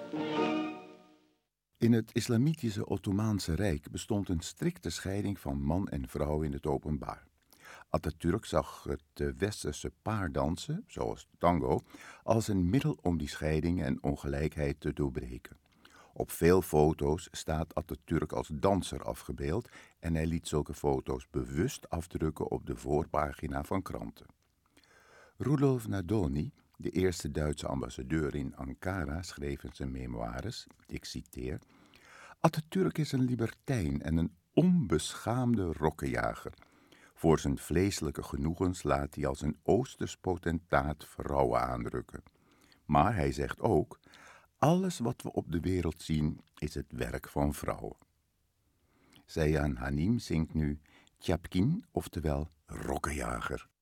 In het Islamitische Ottomaanse Rijk bestond een strikte scheiding van man en vrouw in het openbaar. Atatürk zag het westerse paardansen, zoals de tango, als een middel om die scheiding en ongelijkheid te doorbreken. Op veel foto's staat Atatürk als danser afgebeeld en hij liet zulke foto's bewust afdrukken op de voorpagina van kranten. Rudolf Nadoni, de eerste Duitse ambassadeur in Ankara, schreef in zijn memoires, ik citeer: Atatürk is een libertijn en een onbeschaamde rokkenjager. Voor zijn vleeselijke genoegens laat hij als een Oosters potentaat vrouwen aandrukken. Maar hij zegt ook: alles wat we op de wereld zien is het werk van vrouwen. Seyhan Hanim zingt nu Tjapkin, oftewel rokkenjager.